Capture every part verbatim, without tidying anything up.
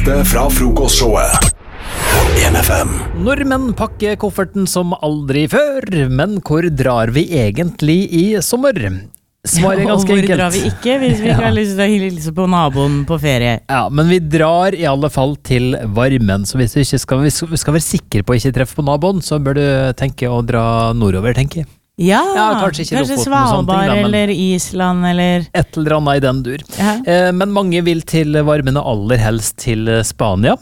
Direkte fra frokostshowet på N F M. Nordmenn pakker kofferten som aldri før, men hvor drar vi egentlig i sommer? Svaret er ganske og hvor enkelt. drar vi ikke hvis vi ikke har lyst til å hilse på naboen på ferie? Ja, men vi drar i alle fall til varmen, så hvis du ikke skal, hvis vi skal være sikre på å ikke treffe på naboen, så bør du tenke å dra nordover, tenker jeg. Ja, Ja, kanskje ikke kanskje Lofoten og sånne ting, Svalbard da, men- eller Island eller... Et eller annet i den dur. Ja. Eh, men mange vil til varmen, og aller helst til Spania.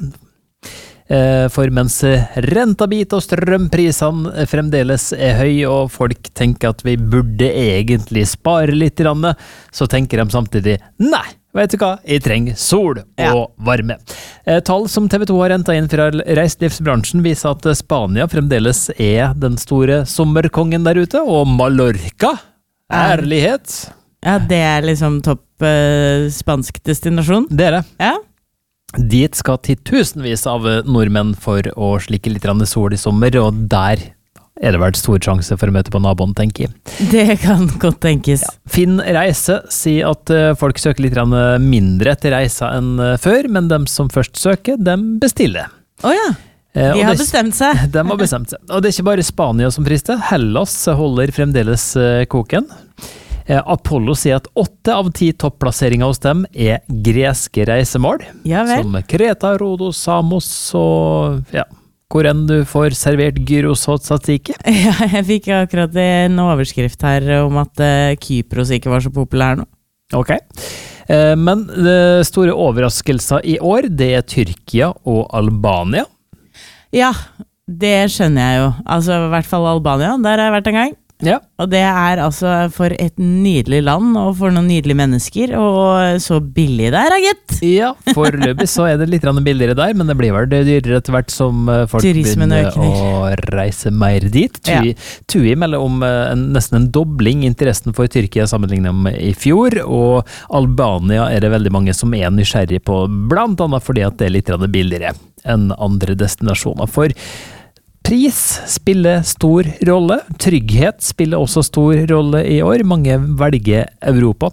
Eh, for mens rentabit og strømprisene fremdeles er høy, og folk tenker at vi burde egentlig spare litt, så tenker de samtidig, nei, vet du hva, jeg trenger sol og Ja. varme. Eh, tall som T V to har rentet inn fra reiselivsbransjen viser at Spania fremdeles er den store sommerkongen der ute, og Mallorca, ærlighet, Ja, det er liksom topp eh, spansk destinasjon. det er det. Ja. Dit skal titusenvis av nordmenn for å slikke litt grann sol i sommer, og der er det vært stor sjanse for å møte på naboen, tenker jeg. Det kan godt tenkes. Finn Reise sier at eh, folk søker litt grann mindre etter reiser enn eh, før, men dem som først søker, dem bestiller. Åja, Eh, og de har det- bestemt seg. De har bestemt seg. Og det er ikke bare Spania som frister, Hellas holder fremdeles eh, koken. Eh, Apollo sier at åtte av ti topplasseringer hos dem er greske reisemål, Ja vel. som Kreta, Rhodos, Samos og ja, hvor enn du får servert gyros og tzatziki. Ja, jeg fikk akkurat en overskrift her om at eh, Kypros ikke var så populær nå. Ok. Eh, Men det store overraskelser i år, det er Tyrkia og Albania. Ja, det skjønner jeg jo. Altså, i hvert fall Albania, der har jeg vært en gang. Ja. Og det er altså for et nydelig land, og for noen nydelige mennesker, og så billig der, da, gitt. Ja, foreløpig så er det litt grann billigere der, men det blir vel dyrere etter hvert som eh, folk Turismen begynner øker. å reise mer dit. Tui, Tui melder om eh, en, nesten en dobling i interessen for Tyrkia sammenlignet med i fjor, og Albania er det veldig mange som er nysgjerrig på, blant annet fordi at det er litt grann billigere enn andre destinasjoner. For pris spiller stor rolle, trygghet spiller også stor rolle i år, mange velger Europa.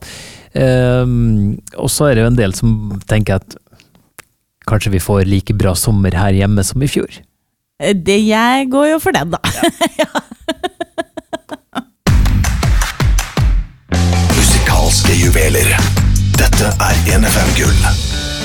Um, og så er det jo en del som tenker at kanskje vi får like bra sommer her hjemme som i fjor. Det, jeg går jo for den, da. Musikalske juveler. Dette er N F M Gull.